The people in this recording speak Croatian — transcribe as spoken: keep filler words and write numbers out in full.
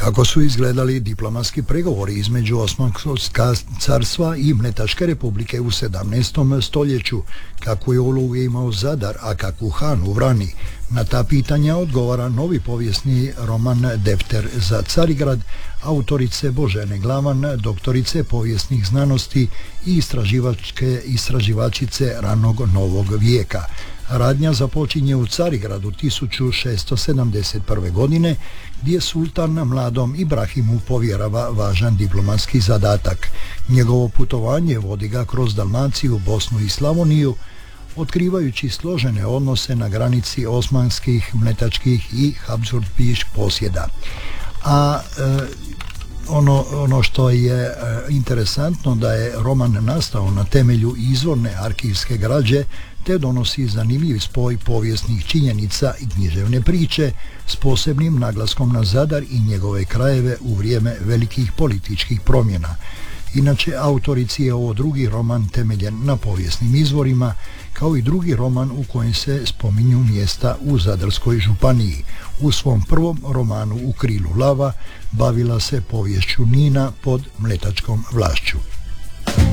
Kako su izgledali diplomatski pregovori između Osmanskog carstva i Mletačke republike u sedamnaestom stoljeću, kakvu je ulogu imao Zadar, a kakvu Han u Vrani? Na ta pitanja odgovara novi povijesni roman Defter za Carigrad, autorice Božene Glavan, doktorice povijesnih znanosti i istraživačke istraživačice ranog novog vijeka. Radnja započinje u Carigradu tisuću šesto sedamdeset prve. godine, gdje sultan mladom Ibrahimu povjerava važan diplomatski zadatak. Njegovo putovanje vodi ga kroz Dalmaciju, Bosnu i Slavoniju, otkrivajući složene odnose na granici osmanskih, mletačkih i habsburških posjeda. A e, ono, ono što je e, interesantno da je roman nastao na temelju izvorne arhivske građe, te donosi zanimljiv spoj povijesnih činjenica i književne priče s posebnim naglaskom na Zadar i njegove krajeve u vrijeme velikih političkih promjena. Inače, autorici je ovo drugi roman temeljen na povijesnim izvorima, kao i drugi roman u kojem se spominju mjesta u Zadarskoj županiji. U svom prvom romanu U krilu lava bavila se poviješću Nina pod mletačkom vlašću.